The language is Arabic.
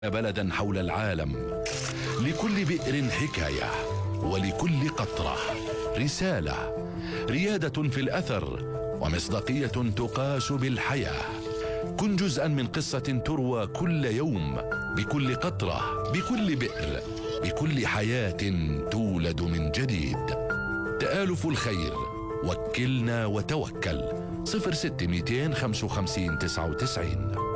بلدا حول العالم. لكل بئر حكاية، ولكل قطرة رسالة، ريادة في الأثر، ومصداقية تقاس بالحياة. كن جزءا من قصة تروى كل يوم، بكل قطرة، بكل بئر، بكل حياة تولد من جديد. تآلف الخير، وكلنا وتوكل. 06 255 99.